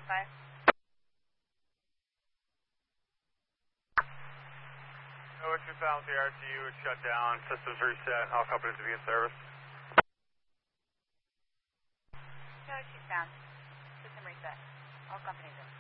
5. No issue found with the RTU. It's shut down. Systems reset. All companies will be in service. No issues found. System reset. All companies in.